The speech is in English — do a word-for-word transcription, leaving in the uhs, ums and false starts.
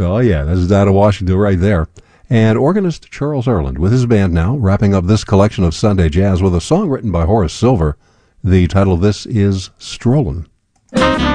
Oh, yeah, that's Dinah Washington right there. And organist Charles Earland with his band now, wrapping up this collection of Sunday Jazz with a song written by Horace Silver. The title of this is Strollin'.